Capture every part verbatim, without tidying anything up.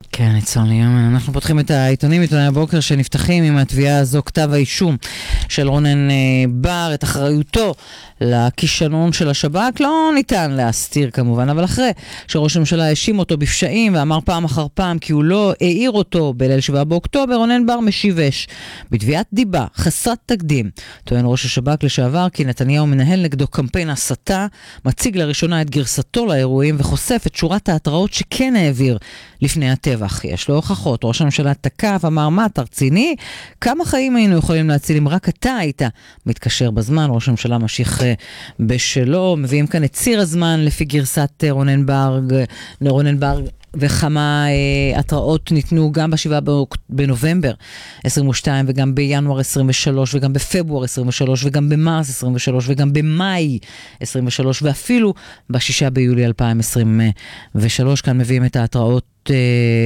כן, ניצן ליאמן. אנחנו פותחים את העיתונים, עיתוני הבוקר שנפתחים עם התביעה הזו, כתב האישום של רונן בר, את אחריותו לכישלון של השב"כ לא ניתן להסתיר כמובן, אבל אחרי שראש הממשלה האשים אותו בפשעים ואמר פעם אחר פעם כי הוא לא העיר אותו בליל שבעה באוקטובר, רונן בר משיבש בתביעת דיבה חסרת תקדים. טוען ראש השב"כ לשעבר כי נתניהו מנהל נגדו קמפיין הסתה, מציג לראשונה את גרסתו לאירועים וחושף את שורת ההתראות שכן העביר לפני הטבח. יש לו הוכחות, ראש הממשלה תקף, אמר מה, תרציני? כמה חיים היינו יכולים להציל אם רק אתה היית מתקשר בזמן? ראש הממשלה ממשיך בשלו, מביאים כאן את ציר הזמן לפי גרסת רונן בר, רונן בר וכמה אה, התראות ניתנו גם בשבעה בנובמבר עשרים ושתיים וגם בינואר עשרים ושלוש וגם בפברואר עשרים ושלוש וגם במרס עשרים ושלוש וגם במאי עשרים ושלוש ואפילו בשישה ביולי אלפיים עשרים ושלוש. כאן מביאים את ההתראות uh,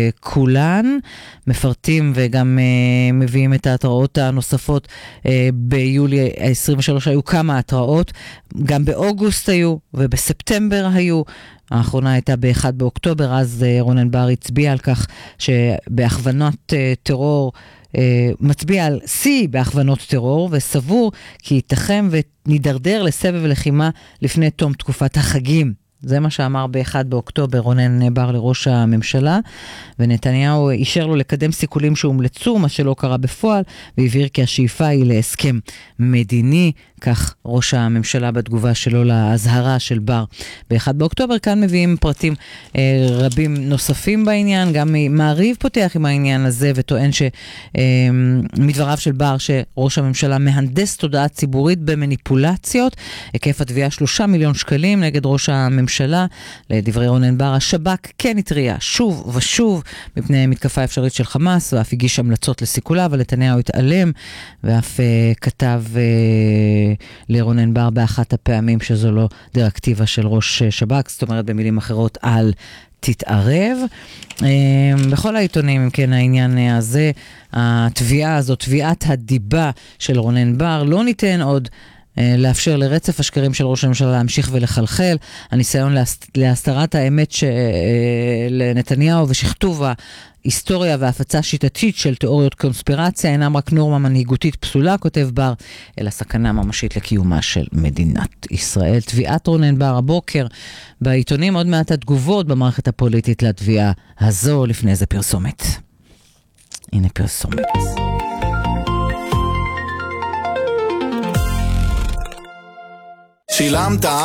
כולן, מפרטים וגם uh, מביאים את ההתראות הנוספות. uh, ביולי עשרים ושלוש היו כמה התראות, גם באוגוסט היו ובספטמבר היו. האחרונה הייתה ב-אחד באוקטובר, אז רונן בר הצביע על כך שבהכוונות טרור, מצביע על C בהכוונות טרור, וסבור כי ייתכן ונידרדר לסבב לחימה לפני תום תקופת החגים. זה מה שאמר ב-אחד באוקטובר רונן בר לראש הממשלה, ונתניהו אישר לו לקדם סיכולים שהומלצו, מה שלא קרה בפועל, והבהיר כי השאיפה היא להסכם מדיני, כך ראש הממשלה בתגובה שלו להזהרה של בר ב-אחד באוקטובר. כאן מביאים פרטים אה, רבים נוספים בעניין, גם מעריב פותח עם העניין הזה וטוען שמדבריו אה, של בר שראש הממשלה מהנדס תודעה ציבורית במניפולציות. היקף התביעה שלושה מיליון שקלים נגד ראש הממשלה. לדברי רונן בר, השב"כ כן התריע שוב ושוב מפני מתקפה אפשרית של חמאס, ואף הגיש המלצות לסיכולה, אבל נתניהו התעלם ואף אה, כתב אה, לרונן בר באחת הפעמים שזו לא דירקטיבה של ראש שב"כ, זאת אומרת במילים אחרות אל תתערב. בכל העיתונים, אם כן, העניין הזה, התביעה הזאת, תביעת הדיבה של רונן בר, לא ניתן עוד לאפשר לרצף השקרים של ראש הממשלה להמשיך ולחלחל. הניסיון להסתרת האמת של נתניהו ושכתוב היסטוריה והפצה שיטתית של תיאוריות קונספירציה אינם רק נורמה מנהיגותית פסולה, כותב בר, אלא סכנה ממשית לקיומה של מדינת ישראל. תביעת רונן בר הבוקר בעיתונים, עוד מעט התגובות במערכת הפוליטית לתביעה הזו. לפני זה פרסומת. הנה פרסומת. שילמת